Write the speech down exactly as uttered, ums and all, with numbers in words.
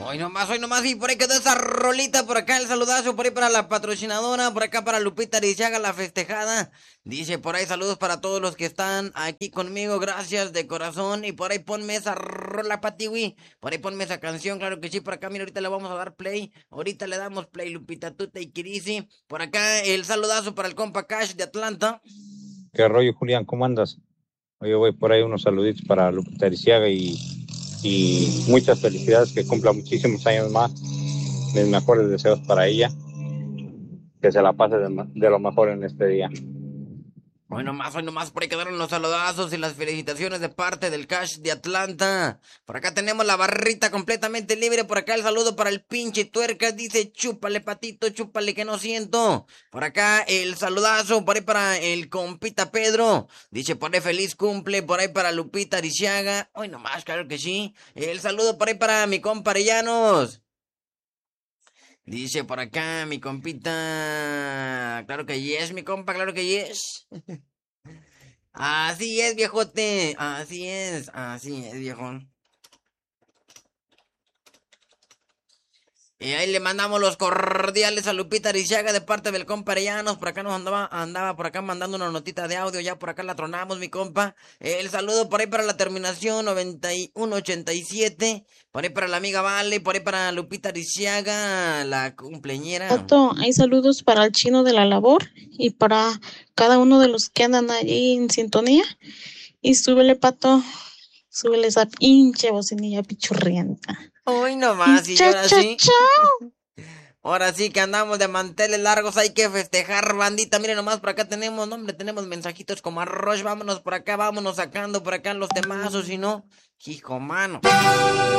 Hoy nomás, hoy nomás, y por ahí quedó esa rolita, por acá el saludazo, por ahí para la patrocinadora, por acá para Lupita Arizaga, la festejada. Dice por ahí saludos para todos los que están aquí conmigo, gracias de corazón. Y por ahí ponme esa rola, Patiwi, por ahí ponme esa canción, claro que sí, por acá, mira, ahorita le vamos a dar play. Ahorita le damos play, Lupita, Tuta y Kirisi. Por acá el saludazo para el compa Cash de Atlanta. ¿Qué rollo, Julián? ¿Cómo andas? Oye, voy por ahí unos saluditos para Lupita Arizaga y, y muchas felicidades, que cumpla muchísimos años más. Mis mejores deseos para ella, que se la pase de, de lo mejor en este día. Hoy nomás, hoy nomás, por ahí quedaron los saludazos y las felicitaciones de parte del Cash de Atlanta. Por acá tenemos la barrita completamente libre. Por acá el saludo para el pinche tuercas. Dice, chúpale, patito, chúpale que no siento. Por acá el saludazo, por ahí para el compita Pedro. Dice, por ahí feliz cumple. Por ahí para Lupita Arizaga. Hoy nomás, claro que sí. El saludo por ahí para mi compa Arellanos. Dice por acá mi compita. Claro que yes, mi compa, claro que yes. Así es, viejote. Así es, así es, viejón. Y ahí le mandamos los cordiales a Lupita Arizaga de parte del compa Arellanos. Por acá nos andaba, andaba por acá mandando una notita de audio. Ya por acá la tronamos, mi compa. El saludo por ahí para la terminación noventa y uno ochenta y siete. Por ahí para la amiga Vale. Por ahí para Lupita Arizaga, la cumpleañera. Pato, hay saludos para el chino de la labor y para cada uno de los que andan allí en sintonía. Y súbele, Pato, súbele esa pinche bocinilla pichurrienta. Hoy nomás, y Cha, ahora cha, sí. chao. Ahora sí que andamos de manteles largos, hay que festejar, bandita. Miren nomás, por acá tenemos, no, hombre, tenemos mensajitos como arroz. Vámonos por acá, vámonos sacando por acá los temazos, si no, hijo mano.